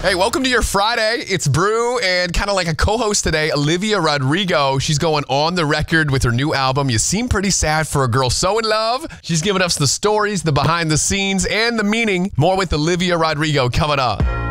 Hey, welcome to your Friday. It's Brew and kind of like a co-host today, Olivia Rodrigo. She's going on the record with her new album, You Seem Pretty Sad for a Girl So in Love. She's giving us the stories, the behind the scenes, and the meaning. More with Olivia Rodrigo coming up.